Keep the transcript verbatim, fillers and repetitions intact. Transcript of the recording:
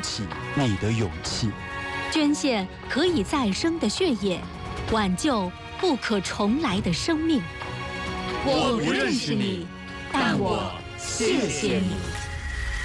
起你的勇气。 捐献可以再生的血液，挽救不可重来的生命。 我不认识你，但我谢谢你。